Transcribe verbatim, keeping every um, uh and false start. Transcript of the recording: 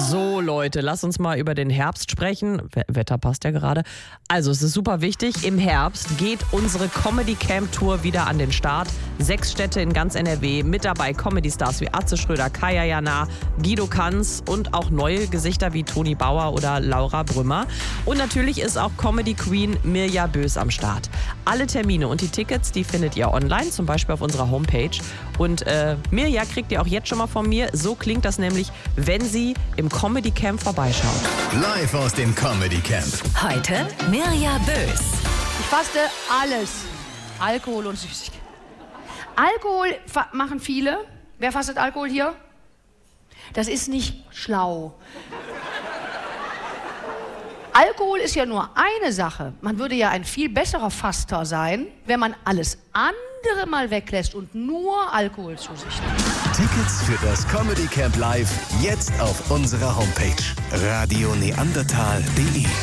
So Leute, lasst uns mal über den Herbst sprechen. We- Wetter passt ja gerade. Also es ist super wichtig, im Herbst geht unsere Comedy Camp Tour wieder an den Start. Sechs Städte in ganz N R W, mit dabei Comedy-Stars wie Atze Schröder, Kaya Jana, Guido Kanz und auch neue Gesichter wie Toni Bauer oder Laura Brümmer. Und natürlich ist auch Comedy Queen Mirja Bös am Start. Alle Termine und die Tickets, die findet ihr online, zum Beispiel auf unserer Homepage. Und äh, Mirja kriegt ihr auch jetzt schon mal von mir. So klingt das nämlich, wenn sie im Comedy Camp vorbeischaut. Live aus dem Comedy Camp. Heute Mirja Bös. Ich faste alles. Alkohol und Süßigkeiten. Alkohol fa- machen viele. Wer fastet Alkohol hier? Das ist nicht schlau. Alkohol ist ja nur eine Sache. Man würde ja ein viel besserer Faster sein, wenn man alles andere mal weglässt und nur Alkohol zu sich nimmt. Tickets für das Comedy Camp Live jetzt auf unserer Homepage radio neandertal punkt de.